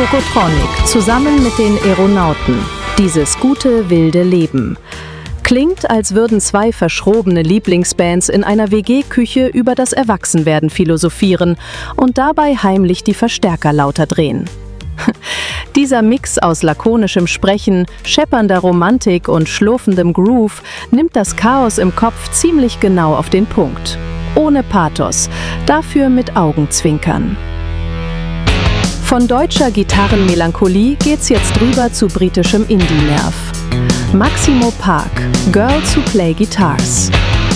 Tokotronic zusammen mit den Aeronauten. Dieses gute, wilde Leben. Klingt, als würden zwei verschrobene Lieblingsbands in einer WG-Küche über das Erwachsenwerden philosophieren und dabei heimlich die Verstärker lauter drehen. Dieser Mix aus lakonischem Sprechen, scheppernder Romantik und schlurfendem Groove nimmt das Chaos im Kopf ziemlich genau auf den Punkt. Ohne Pathos, dafür mit Augenzwinkern. Von deutscher Gitarrenmelancholie geht's jetzt rüber zu britischem Indie-Nerv. Maximo Park, Girls Who Play Guitars.